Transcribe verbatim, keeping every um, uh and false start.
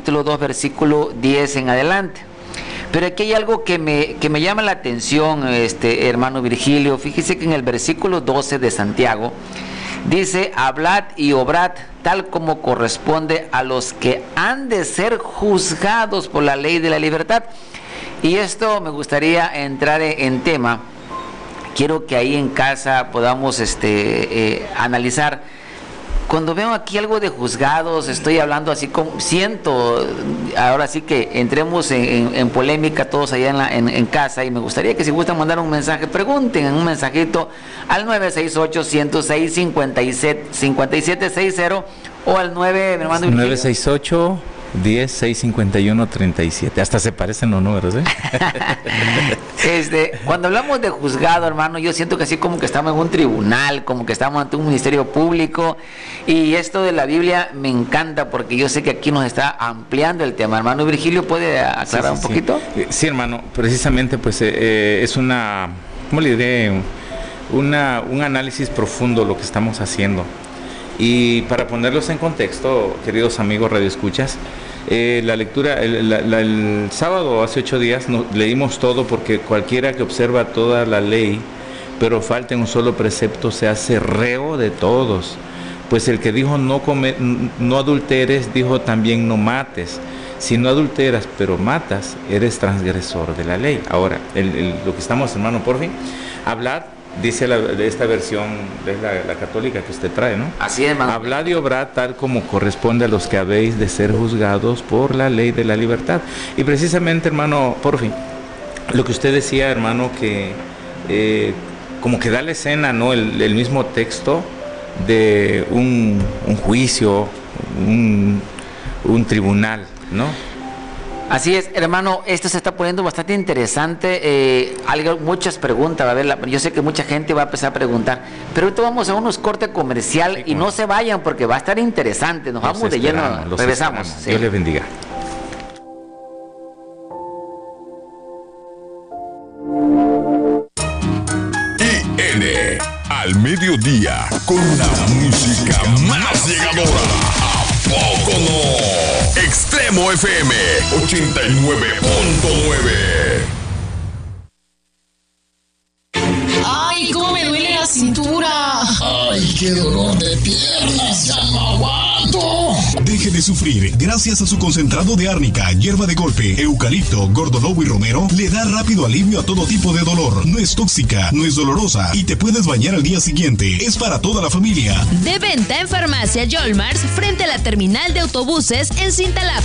capítulo dos, versículo diez en adelante. Pero aquí hay algo que me, que me llama la atención, este, hermano Virgilio. Fíjese que en el versículo doce de Santiago dice: hablad y obrad tal como corresponde a los que han de ser juzgados por la ley de la libertad. Y esto me gustaría entrar en tema. Quiero que ahí en casa podamos este, eh, analizar. Cuando veo aquí algo de juzgados, estoy hablando así como siento, ahora sí que entremos en, en, en polémica todos allá en, la, en, en casa, y me gustaría que si gustan mandar un mensaje, pregunten en un mensajito al nueve seis ocho, uno cero seis, cinco siete seis cero o al nueve, me mando nueve seis ocho, diez, seis cincuenta y uno, treinta y siete. Hasta se parecen los números, ¿eh? este, cuando hablamos de juzgado, hermano, yo siento que así como que estamos en un tribunal, como que estamos ante un ministerio público, y esto de la Biblia me encanta porque yo sé que aquí nos está ampliando el tema. Hermano Virgilio, ¿puede aclarar sí, sí, un poquito? Sí. sí, hermano, precisamente pues eh, es una, ¿cómo le diré? Una, un análisis profundo lo que estamos haciendo. Y para ponerlos en contexto, queridos amigos radioescuchas, eh, la lectura, el, la, la, el sábado hace ocho días no, leímos todo, porque cualquiera que observa toda la ley, pero falta un solo precepto, se hace reo de todos. Pues el que dijo no, come, no adulteres, dijo también no mates. Si no adulteras, pero matas, eres transgresor de la ley. Ahora, el, el, lo que estamos, hermano, por fin, hablad. Dice la, de esta versión, de la, la católica que usted trae, ¿no? Así es, hermano. Hablad y obrad tal como corresponde a los que habéis de ser juzgados por la ley de la libertad. Y precisamente, hermano, por fin, lo que usted decía, hermano, que eh, como que da la escena, ¿no? El, el mismo texto de un, un juicio, un, un tribunal, ¿no? Así es, hermano, esto se está poniendo bastante interesante, eh, algo, muchas preguntas, a ver, la, yo sé que mucha gente va a empezar a preguntar, pero ahorita vamos a unos cortes comercial sí, y no se vayan porque va a estar interesante, nos vamos de lleno, regresamos. Sí. Dios les bendiga. I N al mediodía con la música más llegadora. ¿A poco no? Extremo F M ochenta y nueve punto nueve. ¡Ay, cómo me duele la cintura! ¡Ay, qué dolor de piernas! ¡Ya no aguanto! Deje de sufrir. Gracias a su concentrado de árnica, hierba de golpe, eucalipto, gordolobo y romero, le da rápido alivio a todo tipo de dolor. No es tóxica, no es dolorosa y te puedes bañar al día siguiente. Es para toda la familia. De venta en Farmacia Yolmars frente a la terminal de autobuses en Cintalapa.